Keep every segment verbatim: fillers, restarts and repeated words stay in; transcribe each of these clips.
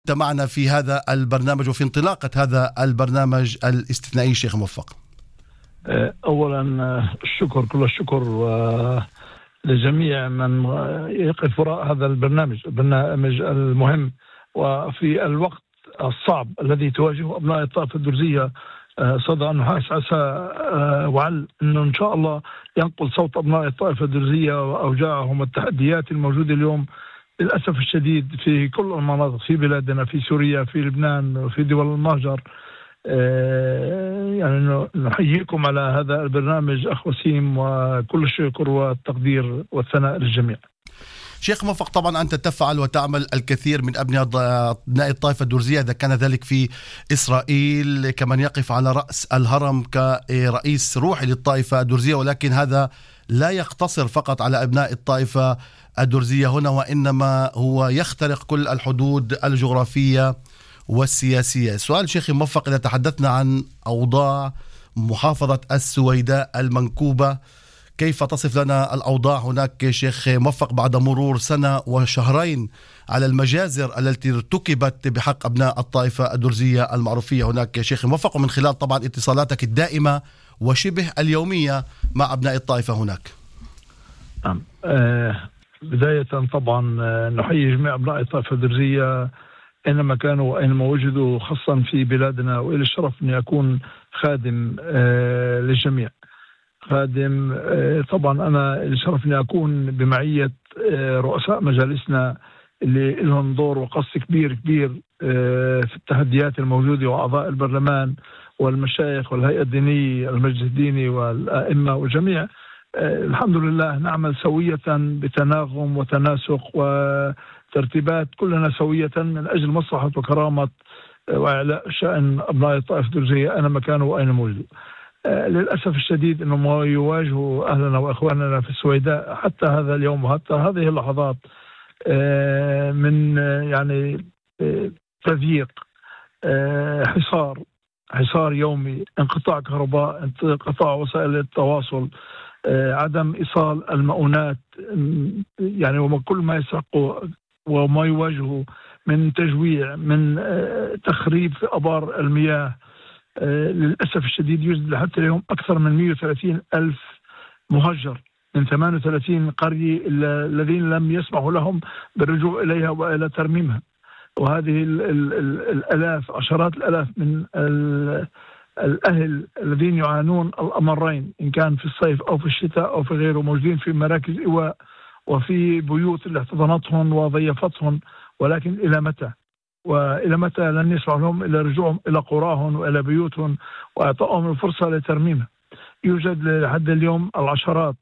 أنت معنا في هذا البرنامج وفي انطلاقة هذا البرنامج الاستثنائي شيخ موفق. أولا الشكر، كل الشكر لجميع من يقف وراء هذا البرنامج البرنامج المهم وفي الوقت الصعب الذي تواجهه أبناء الطائفة الدرزية. صدى النحاس عسى وعل أنه إن شاء الله ينقل صوت أبناء الطائفة الدرزية وأوجاعهم والتحديات الموجودة اليوم للأسف الشديد في كل المناطق في بلادنا، في سوريا، في لبنان، وفي دول المهجر. يعني نحييكم على هذا البرنامج أخ وسيم، وكل الشكر والتقدير والثناء للجميع. شيخ موفق، طبعا أنت تفعل وتعمل الكثير من أبناء الطائفة الدرزية، إذا كان ذلك في إسرائيل كمن يقف على رأس الهرم كرئيس روحي للطائفة الدرزية، ولكن هذا لا يقتصر فقط على أبناء الطائفة الدرزية هنا، وإنما هو يخترق كل الحدود الجغرافية والسياسية. سؤال شيخ موفق، إذا تحدثنا عن أوضاع محافظة السويداء المنكوبة، كيف تصف لنا الأوضاع هناك شيخ موفق بعد مرور سنة وشهرين على المجازر التي ارتكبت بحق أبناء الطائفة الدرزية المعروفية هناك شيخ موفق، ومن خلال طبعا اتصالاتك الدائمة وشبه اليومية مع أبناء الطائفة هناك؟ نعم. آه بداية طبعا نحيي جميع أبناء الطائفة الدرزية أينما كانوا وأينما وجدوا، خاصة في بلادنا، وإلى الشرف أني أكون خادم آه للجميع. خادم آه طبعا أنا الشرف أني أكون بمعية آه رؤساء مجالسنا اللي لهم دور وقص كبير كبير آه في التحديات الموجودة، وأعضاء البرلمان والمشايخ والهيئة الدينية، المجلس الديني والأئمة والجميع. آه الحمد لله نعمل سوية بتناغم وتناسق وترتيبات، كلنا سوية من أجل مصلحة وكرامة وإعلاء شأن أبناء الطائفة الدرزية أينما كانوا وأين موجودوا. آه للأسف الشديد أنه ما يواجهوا أهلنا وإخواننا في السويداء حتى هذا اليوم وحتى هذه اللحظات آه من آه يعني آه تضييق، آه حصار حصار يومي، انقطاع كهرباء، انقطاع وسائل التواصل، آه عدم إيصال المؤونات، يعني وكل ما يسحقه وما يواجهه من تجويع، من آه تخريب في أبار المياه. آه للأسف الشديد يوجد لحتى اليوم أكثر من مئة وثلاثين ألف مهجر من ثمانية وثلاثين قرية الذين لم يسمحوا لهم بالرجوع إليها وإلى ترميمها. وهذه ال ال ال الألاف، عشرات الألاف من الأهل الذين يعانون الأمرين إن كان في الصيف أو في الشتاء أو في غيره، موجودين في مراكز إيواء وفي بيوت اللي احتضنتهم وضيفتهم، ولكن إلى متى؟ وإلى متى لن يسمح لهم إلى رجوعهم إلى قراهم وإلى بيوتهم وإعطائهم الفرصة لترميمها. يوجد لحد اليوم العشرات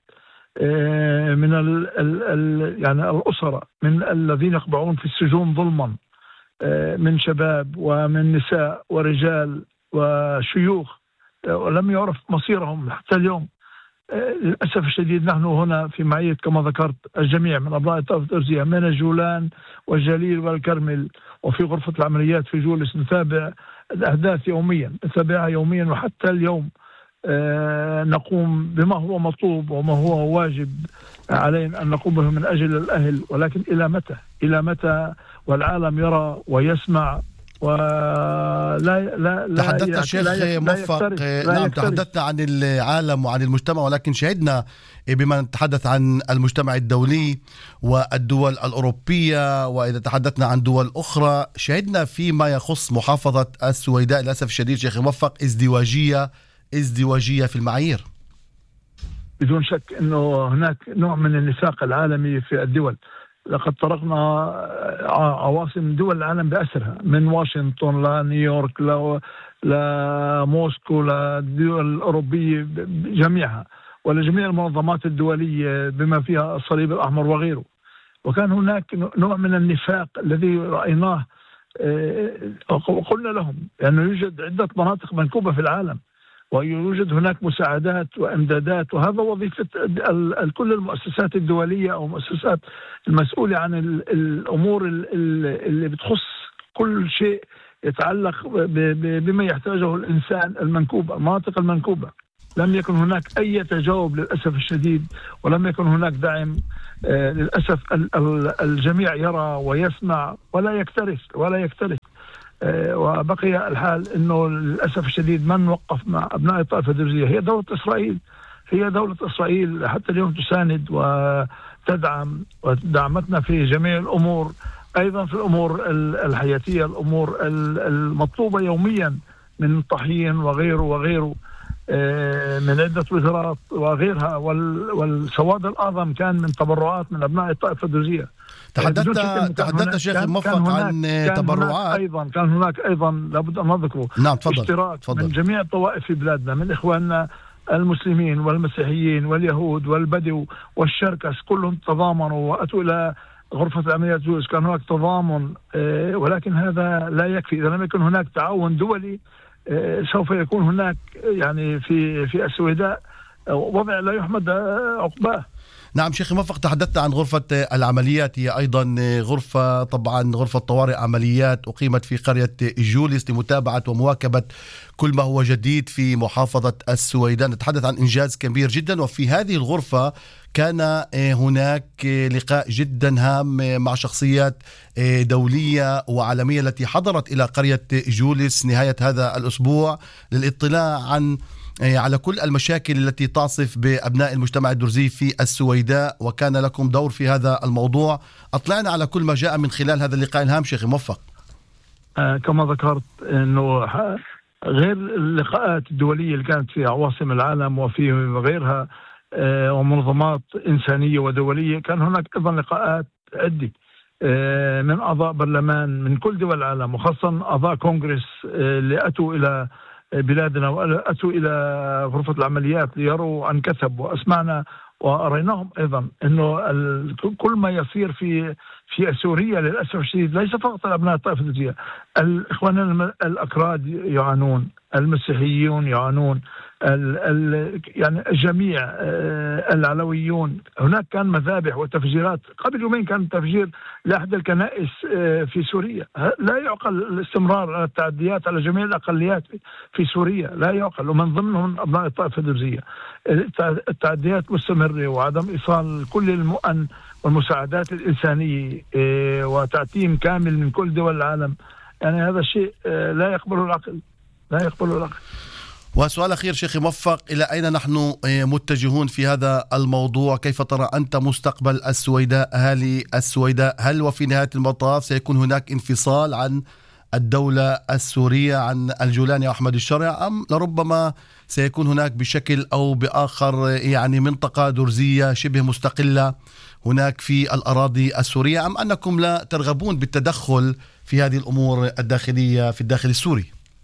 من ال ال ال يعني الأسرة من الذين يقبعون في السجون ظلما، من شباب ومن نساء ورجال وشيوخ، ولم يعرف مصيرهم حتى اليوم. للأسف الشديد نحن هنا في معية كما ذكرت الجميع من أبناء الطائفة الدرزية من الجولان والجليل والكرمل، وفي غرفة العمليات في جولس نتابع الأحداث يوميا، نتابعها يوميا، وحتى اليوم آه نقوم بما هو مطلوب وما هو واجب علينا أن نقوم به من أجل الأهل. ولكن إلى متى؟ إلى متى والعالم يرى ويسمع ولا لا لا تحدثت شيخ موفق، نعم تحدثنا عن العالم وعن المجتمع، ولكن شهدنا بما نتحدث عن المجتمع الدولي والدول الأوروبية، وإذا تحدثنا عن دول أخرى شهدنا فيما يخص محافظة السويداء للأسف الشديد شيخ موفق ازدواجية ازدواجية في المعايير. بدون شك أنه هناك نوع من النفاق العالمي في الدول. لقد طرقنا عواصم دول العالم بأسرها، من واشنطن لنيويورك لموسكو للدول الأوروبية جميعها، ولجميع المنظمات الدولية بما فيها الصليب الأحمر وغيره. وكان هناك نوع من النفاق الذي رأيناه، وقلنا لهم لأنه يوجد عدة مناطق منكوبة في العالم، ويوجد هناك مساعدات وامدادات، وهذا وظيفة كل المؤسسات الدولية أو المؤسسات المسؤولة عن الأمور اللي بتخص كل شيء يتعلق بما يحتاجه الإنسان المنكوبة، المناطق المنكوبة. لم يكن هناك أي تجاوب للأسف الشديد، ولم يكن هناك دعم. آه للأسف الجميع يرى ويسمع ولا يكترث ولا يكترث. آه وبقي الحال أنه للأسف الشديد من وقف مع أبناء الطائفة الدرزية هي دولة إسرائيل. هي دولة إسرائيل حتى اليوم تساند وتدعم ودعمتنا في جميع الأمور، أيضا في الأمور الحياتية، الأمور المطلوبة يوميا من طحين وغيره وغيره من عدة وزارات وغيرها. والسواد الأعظم كان من تبرعات من أبناء الطائفة الدرزية. تحدثت تحدثت شيخ موفق عن تبرعات. أيضا كان هناك أيضا لابد أن نذكره نعم تفضل. اشتراك تفضل. من جميع الطوائف في بلادنا، من إخواننا المسلمين والمسيحيين واليهود والبدو والشركس، كلهم تضامنوا وأتوا إلى غرفة العمليات جولس. كان هناك تضامن، ولكن هذا لا يكفي. إذا لم يكن هناك تعاون دولي سوف يكون هناك يعني في في السويداء وضع لا يحمد عقباه. نعم شيخ موفق، تحدثت عن غرفة العمليات، هي أيضا غرفة طبعا غرفة طوارئ عمليات أقيمت في قرية جولس لمتابعة ومواكبة كل ما هو جديد في محافظة السويداء. نتحدث عن إنجاز كبير جدا، وفي هذه الغرفة كان هناك لقاء جدا هام مع شخصيات دولية وعالمية التي حضرت إلى قرية جولس نهاية هذا الأسبوع للإطلاع عن على كل المشاكل التي تعصف بأبناء المجتمع الدرزي في السويداء، وكان لكم دور في هذا الموضوع. أطلعنا على كل ما جاء من خلال هذا اللقاء الهام شيخ موفق. آه كما ذكرت أنه غير اللقاءات الدولية اللي كانت في عواصم العالم وفي غيرها آه ومنظمات إنسانية ودولية، كان هناك أيضا لقاءات عدة آه من أعضاء برلمان من كل دول العالم، وخاصة أعضاء كونغرس آه اللي أتوا إلى بلادنا وأتوا إلى غرفة العمليات ليروا عن كثب، وأسمعنا وأريناهم أيضا أنه كل ما يصير في في سوريا للأسف الشديد ليس فقط الأبناء الطائفة الدرزية، الإخوان الأكراد يعانون، المسيحيون يعانون، ال ال يعني الجميع العلويون. هناك كان مذابح وتفجيرات. قبل يومين كان تفجير لأحد الكنائس في سوريا. لا يعقل الاستمرار على التعديات على جميع الأقليات في سوريا، لا يعقل، ومن ضمنهم أبناء الطائفة الدرزية. التعديات مستمرة وعدم إيصال كل المؤن والمساعدات الإنسانية وتعتيم كامل من كل دول العالم. يعني هذا الشيء لا يقبله العقل، لا يقبله العقل. وسؤال أخير شيخ موفق، إلى أين نحن متجهون في هذا الموضوع؟ كيف ترى أنت مستقبل السويداء، أهالي السويداء؟ هل وفي نهاية المطاف سيكون هناك انفصال عن الدولة السورية، عن الجولاني وأحمد الشرع، أم لربما سيكون هناك بشكل أو بآخر يعني منطقة درزية شبه مستقلة هناك في الأراضي السورية، أم أنكم لا ترغبون بالتدخل في هذه الأمور الداخلية في الداخل السوري؟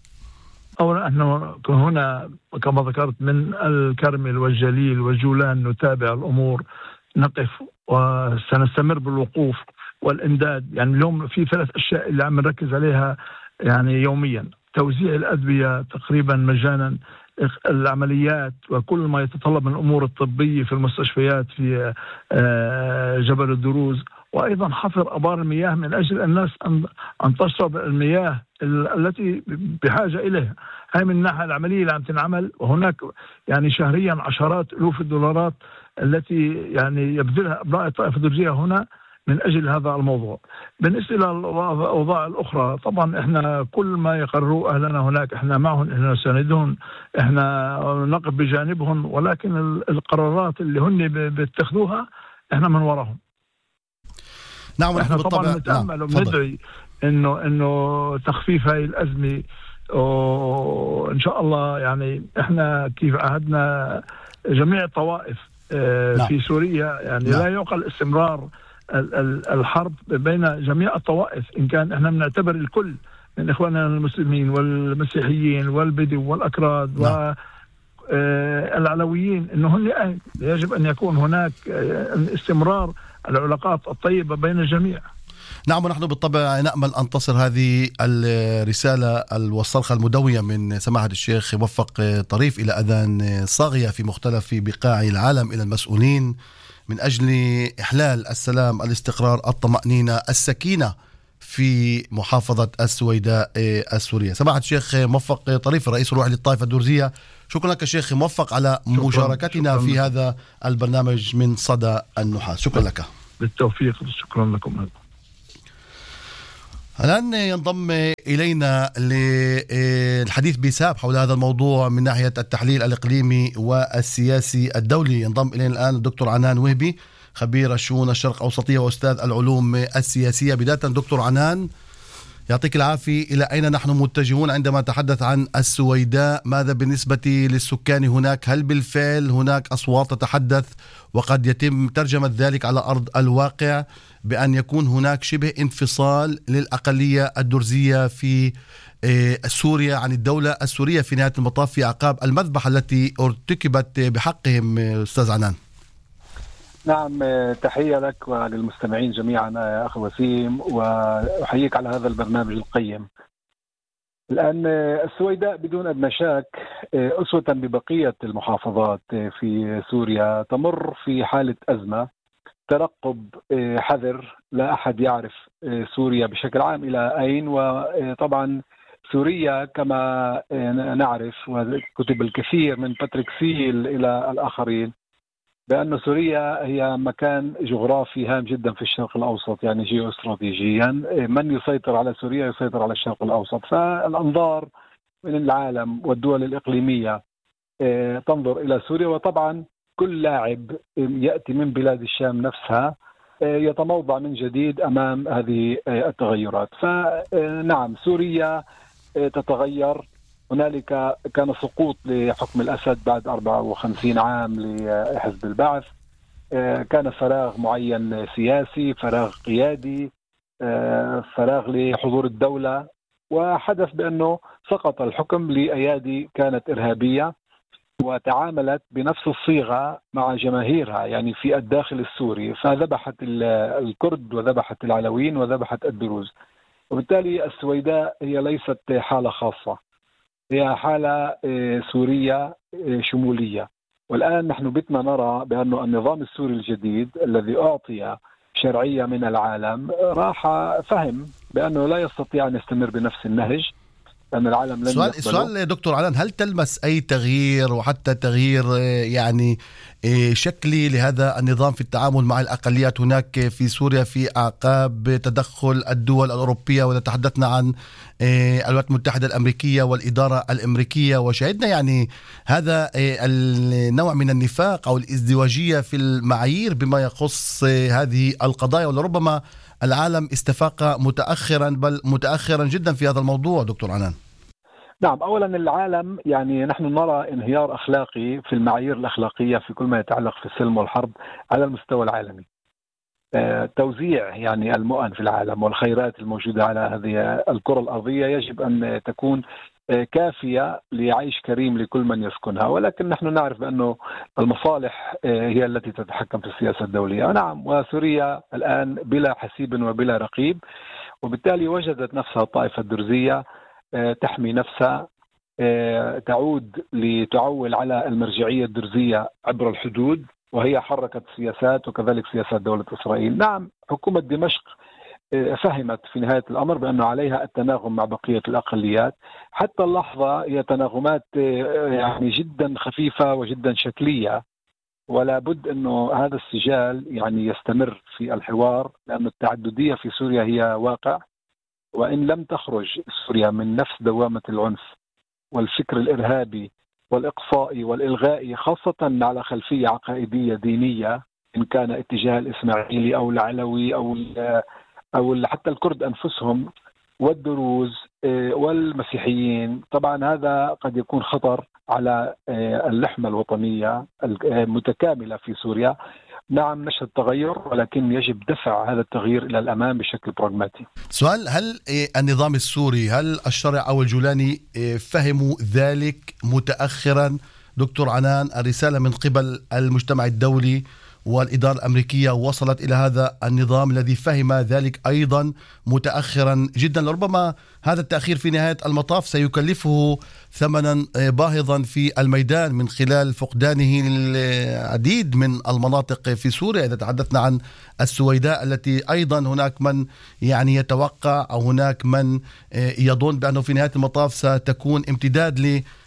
أولا نحن هنا كما ذكرت من الكرمل والجليل والجولان نتابع الأمور، نقف وسنستمر بالوقوف والإمداد. يعني اليوم في ثلاث أشياء اللي عم نركز عليها يعني يوميا: توزيع الأدوية تقريبا مجانا، العمليات وكل ما يتطلب من الأمور الطبية في المستشفيات في جبل الدروز، وأيضا حفر أبار المياه من أجل الناس أن تشرب المياه التي بحاجة إليها. هاي من الناحية العملية اللي عم تنعمل، وهناك يعني شهريا عشرات ألوف الدولارات التي يعني يبذلها أبناء الطائفة الدرزية هنا من أجل هذا الموضوع. بالنسبة للأوضاع الأخرى طبعا إحنا كل ما يقرروا أهلنا هناك إحنا معهم، إحنا نساندهم، إحنا نقف بجانبهم، ولكن القرارات اللي هن بيتخذوها إحنا من وراهم. نعم احنا طبعا نتأمل وندعي انه انه تخفيف هاي الازمه، وان شاء الله يعني احنا كيف عهدنا جميع الطوائف اه نعم. في سوريا يعني نعم. لا يعقل استمرار الحرب بين جميع الطوائف، ان كان احنا بنعتبر الكل من اخواننا المسلمين والمسيحيين والبدو والاكراد نعم. والعلويين، انه هن يجب ان يكون هناك استمرار العلاقات الطيبة بين الجميع. نعم، ونحن بالطبع نأمل أن تصل هذه الرسالة والصرخة المدوية من سماحة الشيخ موفق طريف إلى أذان صاغية في مختلف بقاع العالم إلى المسؤولين من أجل إحلال السلام، الاستقرار، الطمأنينة، السكينة في محافظة السويداء السورية. سماحة الشيخ موفق طريف رئيس روحي للطائفة الدرزية، شكرا لك شيخ موفق على شكرا. مشاركتنا شكرا. في هذا البرنامج من صدى النحاس. شكرا لك. بالتوفيق. شكرا لكم. الآن ينضم إلينا للحديث بساب حول هذا الموضوع من ناحية التحليل الإقليمي والسياسي الدولي. ينضم إلينا الآن الدكتور عنان وهبي، خبير الشؤون الشرق أوسطية وأستاذ العلوم السياسية. بداية دكتور عنان، يعطيك العافية، إلى أين نحن متجهون عندما نتحدث عن السويداء؟ ماذا بالنسبة للسكان هناك؟ هل بالفعل هناك أصوات تتحدث وقد يتم ترجمة ذلك على أرض الواقع بأن يكون هناك شبه انفصال للأقلية الدرزية في سوريا عن الدولة السورية في نهاية المطاف في أعقاب المذبحة التي ارتكبت بحقهم أستاذ عنان؟ نعم، تحية لك وللمستمعين جميعا يا أخي وسيم، وأحييك على هذا البرنامج القيم. الآن السويداء بدون أدنى شك أسوة ببقية المحافظات في سوريا تمر في حالة أزمة، ترقب، حذر، لا أحد يعرف سوريا بشكل عام إلى أين. وطبعا سوريا كما نعرف وكتب الكثير من باتريك سيل إلى الآخرين بأن سوريا هي مكان جغرافي هام جدا في الشرق الأوسط، يعني جيو استراتيجيا من يسيطر على سوريا يسيطر على الشرق الأوسط. فالأنظار من العالم والدول الإقليمية تنظر إلى سوريا، وطبعا كل لاعب يأتي من بلاد الشام نفسها يتموضع من جديد أمام هذه التغيرات. فنعم سوريا تتغير. هنالك كان سقوط لحكم الأسد بعد أربعة وخمسين عام لحزب البعث، كان فراغ معين سياسي، فراغ قيادي، فراغ لحضور الدولة، وحدث بأنه سقط الحكم لأيادي كانت إرهابية وتعاملت بنفس الصيغة مع جماهيرها يعني في الداخل السوري، فذبحت الكرد وذبحت العلويين وذبحت الدروز. وبالتالي السويداء هي ليست حالة خاصة، هي حالة سورية شمولية. والآن نحن بدنا نرى بأن النظام السوري الجديد الذي أعطي شرعية من العالم راح فهم بأنه لا يستطيع أن يستمر بنفس النهج، لأن العالم لن سؤال يقبله. سؤال دكتور علان، هل تلمس أي تغيير وحتى تغيير يعني شكلي لهذا النظام في التعامل مع الأقليات هناك في سوريا في أعقاب تدخل الدول الأوروبية؟ وإذا تحدثنا عن الولايات المتحدة الأمريكية والإدارة الأمريكية، وشاهدنا يعني هذا النوع من النفاق أو الازدواجية في المعايير بما يخص هذه القضايا، ولربما العالم استفاق متأخرا، بل متأخرا جدا في هذا الموضوع دكتور عنان. نعم، أولا العالم يعني نحن نرى انهيار أخلاقي في المعايير الأخلاقية في كل ما يتعلق في السلم والحرب على المستوى العالمي. آه، توزيع يعني المؤن في العالم والخيرات الموجودة على هذه الكرة الأرضية يجب أن تكون آه كافية لعيش كريم لكل من يسكنها، ولكن نحن نعرف بأنه المصالح آه هي التي تتحكم في السياسة الدولية. نعم، وسوريا الآن بلا حسيب وبلا رقيب، وبالتالي وجدت نفسها الطائفة الدرزية تحمي نفسها، تعود لتعول على المرجعية الدرزية عبر الحدود، وهي حركت سياسات وكذلك سياسات دولة إسرائيل. نعم، حكومة دمشق فهمت في نهاية الأمر بأنه عليها التناغم مع بقية الأقليات. حتى اللحظة هي تناغمات يعني جدا خفيفة وجدا شكلية، ولا بد أنه هذا السجال يعني يستمر في الحوار، لأن التعددية في سوريا هي واقع، وإن لم تخرج سوريا من نفس دوامة العنف والفكر الإرهابي والإقصائي والإلغائي، خاصة على خلفية عقائدية دينية، إن كان اتجاه الإسماعيلي أو العلوي أو أو حتى الكرد أنفسهم والدروز والمسيحيين، طبعا هذا قد يكون خطر على اللحمة الوطنية المتكاملة في سوريا. نعم، نشهد تغير، ولكن يجب دفع هذا التغيير إلى الأمام بشكل براغماتي. سؤال، هل النظام السوري، هل الشرع أو الجولاني فهموا ذلك متأخرا دكتور عنان؟ الرسالة من قبل المجتمع الدولي والإدارة الأمريكية وصلت إلى هذا النظام الذي فهم ذلك أيضا متأخرا جدا. لربما هذا التأخير في نهاية المطاف سيكلفه ثمنا باهظا في الميدان من خلال فقدانه العديد من المناطق في سوريا. إذا تحدثنا عن السويداء التي أيضا هناك من يعني يتوقع أو هناك من يظن بأنه في نهاية المطاف ستكون امتداد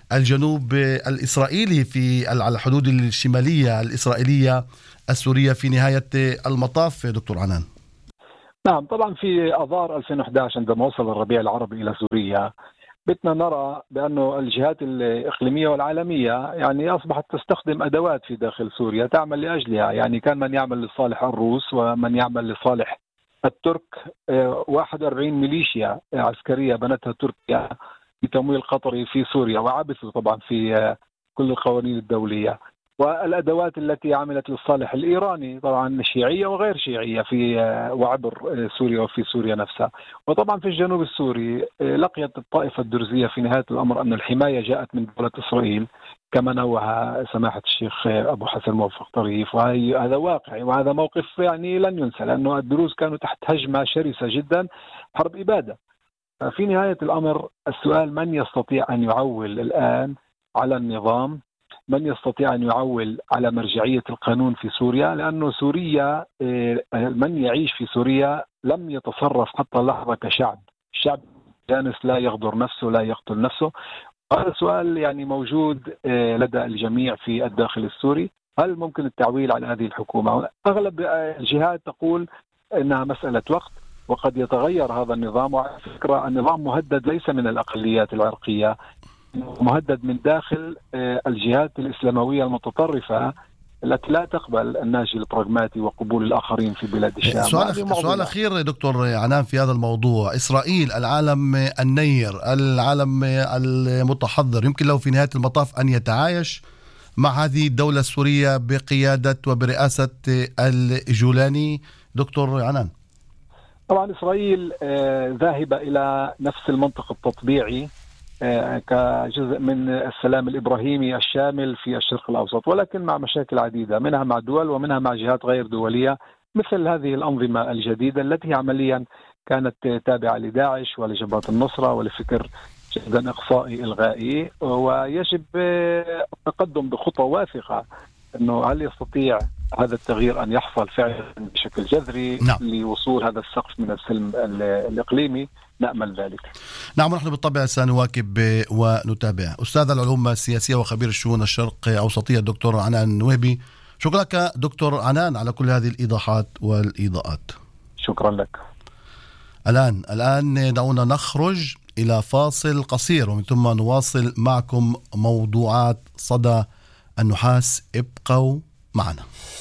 الجنوب الإسرائيلي في على الحدود الشمالية الإسرائيلية السورية في نهاية المطاف دكتور عنان؟ نعم، طبعا في أذار ألفين وإحدى عشر عندما وصل الربيع العربي إلى سوريا بدنا نرى بأنه الجهات الإقليمية والعالمية يعني أصبحت تستخدم أدوات في داخل سوريا تعمل لأجلها. يعني كان من يعمل لصالح الروس ومن يعمل لصالح الترك. واحد وأربعين ميليشيا عسكرية بنتها تركيا بتمويل قطري في سوريا، وعبثوا طبعا في كل القوانين الدولية. والأدوات التي عملت للصالح الإيراني طبعا شيعية وغير شيعية في وعبر سوريا وفي سوريا نفسها. وطبعا في الجنوب السوري لقيت الطائفة الدرزية في نهاية الأمر أن الحماية جاءت من دولة إسرائيل كما نوه سماحة الشيخ أبو حسن موفق طريف، وهذا واقع وهذا موقف يعني لن ينسى، لأنه الدروز كانوا تحت هجمة شرسة جدا، حرب إبادة. في نهاية الأمر السؤال من يستطيع أن يعول الآن على النظام، من يستطيع أن يعول على مرجعية القانون في سوريا، لأنه سوريا من يعيش في سوريا لم يتصرف حتى لحظة كشعب. الشعب جانس لا يغدر نفسه لا يقتل نفسه. هذا سؤال يعني موجود لدى الجميع في الداخل السوري، هل ممكن التعويل على هذه الحكومة؟ أغلب الجهات تقول أنها مسألة وقت وقد يتغير هذا النظام. وعلى فكرة النظام مهدد ليس من الأقليات العرقية، مهدد من داخل الجهات الإسلاموية المتطرفة التي لا تقبل النهج البراغماتي وقبول الآخرين في بلاد الشام. سؤال, سؤال أخير دكتور عنان في هذا الموضوع. إسرائيل العالم النير، العالم المتحضر، يمكن له في نهاية المطاف أن يتعايش مع هذه الدولة السورية بقيادة وبرئاسة الجولاني دكتور عنان؟ طبعا إسرائيل ذاهبة إلى نفس المنطق التطبيعي كجزء من السلام الإبراهيمي الشامل في الشرق الأوسط، ولكن مع مشاكل عديدة، منها مع دول ومنها مع جهات غير دولية مثل هذه الأنظمة الجديدة التي عمليا كانت تابعة لداعش ولجبهة النصرة ولفكر جدا إقصائي إلغائي. ويجب التقدم بخطوة واثقة أنه هل يستطيع هذا التغيير أن يحصل فعلا بشكل جذري نعم. لوصول هذا السقف من السلم الإقليمي، نأمل ذلك. نعم، نحن بالطبع سنواكب ونتابع. أستاذ العلوم السياسية وخبير الشؤون الشرق أوسطية الدكتور عنان نويبي، شكرا لك دكتور عنان على كل هذه الإيضاحات والإضاءات. شكرا لك. الآن الآن دعونا نخرج إلى فاصل قصير ومن ثم نواصل معكم موضوعات صدى النحاس. ابقوا معنا.